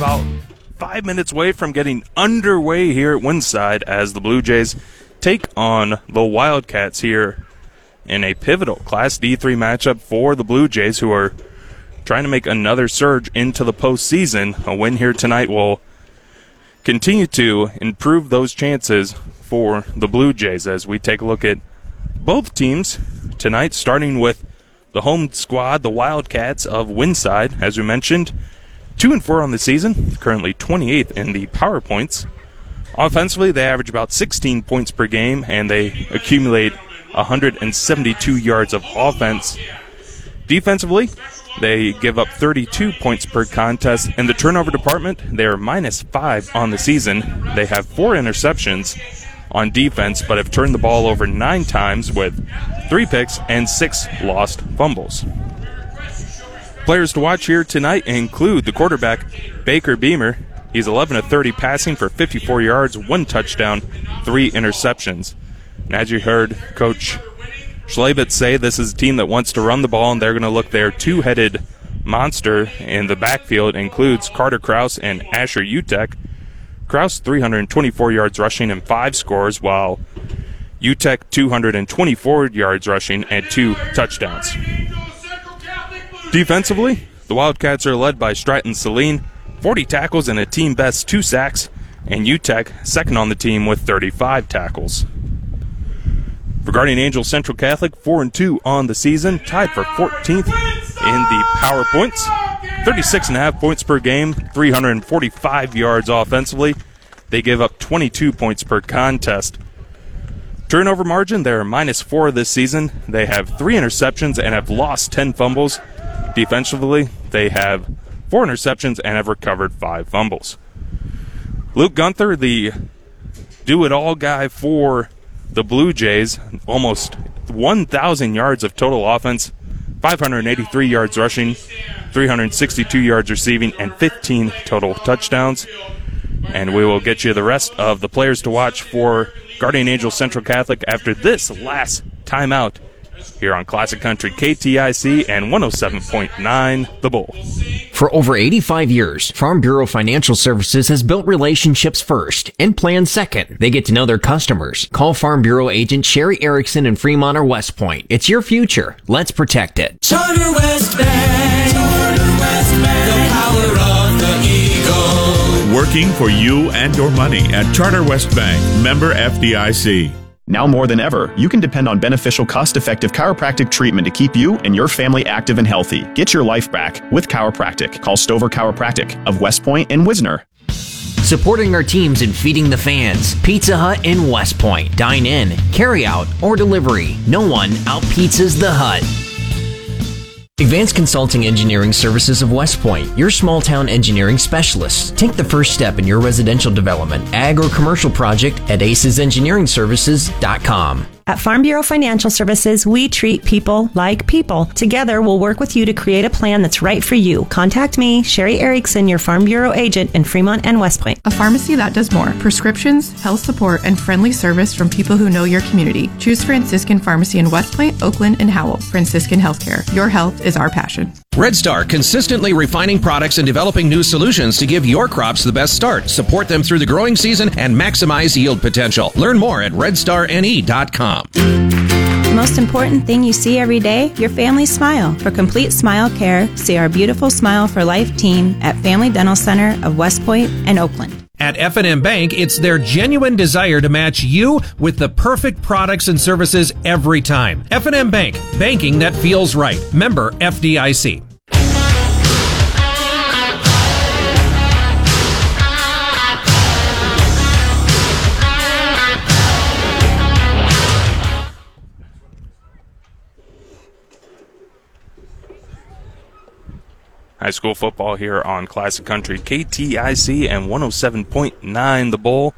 about 5 minutes away from getting underway here at Windside as the Blue Jays take on the Wildcats here in a pivotal Class D3 matchup for the Blue Jays, who are trying to make another surge into the postseason. A win here tonight will continue to improve those chances for the Blue Jays as we take a look at both teams tonight, starting with the home squad, the Wildcats of Windside. As we mentioned, 2-4 on the season, currently 28th in the power points. Offensively, they average about 16 points per game, and they accumulate 172 yards of offense. Defensively, they give up 32 points per contest. In the turnover department, they are -5 on the season. They have 4 interceptions on defense, but have turned the ball over 9 times with 3 picks and 6 lost fumbles. Players to watch here tonight include the quarterback, Baker Beamer. He's 11 of 30 passing for 54 yards, 1 touchdown, 3 interceptions. And as you heard Coach Schlabitz say, this is a team that wants to run the ball, and they're going to look their two-headed monster in the backfield. Includes Carter Kraus and Asher Utek. Kraus 324 yards rushing and 5 scores, while Utek 224 yards rushing and 2 touchdowns. Defensively, the Wildcats are led by Stratton Saline, 40 tackles and a team best 2 sacks, and Utek second on the team with 35 tackles. Regarding Angels Central Catholic, 4-2 on the season, tied for 14th in the power points. 36.5 points per game, 345 yards offensively. They give up 22 points per contest. Turnover margin, they're -4 this season. They have 3 interceptions and have lost 10 fumbles. Defensively, they have 4 interceptions and have recovered 5 fumbles. Luke Gunther, the do-it-all guy for the Blue Jays, almost 1,000 yards of total offense, 583 yards rushing, 362 yards receiving, and 15 total touchdowns. And we will get you the rest of the players to watch for Guardian Angels Central Catholic after this last timeout here on Classic Country KTIC and 107.9 The Bull. For over 85 years, Farm Bureau Financial Services has built relationships first and plans second. They get to know their customers. Call Farm Bureau agent Sherry Erickson in Fremont or West Point. It's your future. Let's protect it. Charter West Bank. Charter West Bank. The power of the Eagle. Working for you and your money at Charter West Bank. Member FDIC. Now more than ever, you can depend on beneficial, cost-effective chiropractic treatment to keep you and your family active and healthy. Get your life back with chiropractic. Call Stover Chiropractic of West Point and Wisner. Supporting our teams and feeding the fans. Pizza Hut in West Point. Dine in, carry out, or delivery. No one out-pizzas the Hut. Advanced Consulting Engineering Services of West Point, your small-town engineering specialists. Take the first step in your residential development, ag or commercial project at acesengineeringservices.com. At Farm Bureau Financial Services, we treat people like people. Together, we'll work with you to create a plan that's right for you. Contact me, Sherry Erickson, your Farm Bureau agent in Fremont and West Point. A pharmacy that does more. Prescriptions, health support, and friendly service from people who know your community. Choose Franciscan Pharmacy in West Point, Oakland, and Howell. Franciscan Healthcare. Your health is our passion. Red Star, consistently refining products and developing new solutions to give your crops the best start. Support them through the growing season and maximize yield potential. Learn more at redstarne.com. The most important thing you see every day, your family's smile. For complete smile care, see our beautiful Smile for Life team at Family Dental Center of West Point and Oakland. At F&M Bank, it's their genuine desire to match you with the perfect products and services every time. F&M Bank, banking that feels right. Member FDIC. High school football here on Classic Country KTIC and 107.9 The Bull.